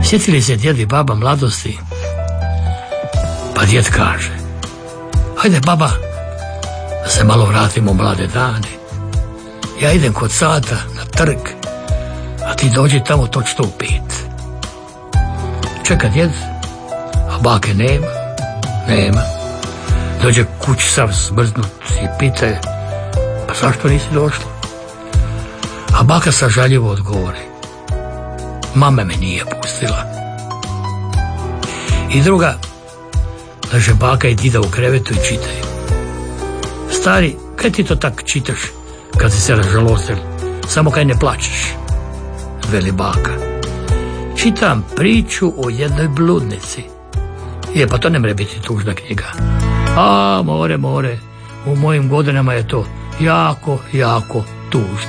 Sjetili se djed i baba mladosti, pa djed kaže: hajde baba, da se malo vratimo u mlade dane. Ja idem kod Sata na trg, a ti dođi tamo točno u 5. Čeka djed, a bake nema. Dođe kući sav smrznut i pita je: pa zašto nisi došla? A baka sažaljivo odgovori: mama me nije pustila. I druga, leže baka i dida u krevetu i čitaju. Stari, kaj ti to tak čitaš kad si se ražalostil, samo kaj ne plačeš? Veli baka: čitam priču o jednoj bludnici. Je, pa to ne mre biti tužna knjiga. A, more, u mojim godinama je to jako tužno.